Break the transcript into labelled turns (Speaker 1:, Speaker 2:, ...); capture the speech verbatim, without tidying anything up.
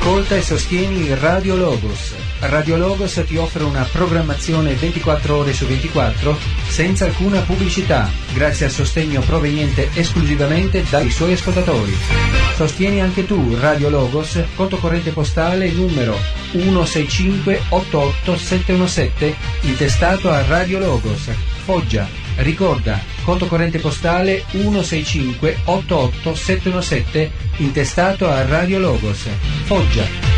Speaker 1: Ascolta e sostieni Radio Logos. Radio Logos ti offre una programmazione ventiquattro ore su ventiquattro senza alcuna pubblicità, grazie al sostegno proveniente esclusivamente dai suoi ascoltatori. Sostieni anche tu Radio Logos, conto corrente postale numero uno sei cinque otto otto sette uno sette, intestato a Radio Logos, Foggia. Ricorda, conto corrente postale uno sei cinque otto otto sette uno sette, intestato a Radio Logos, Foggia.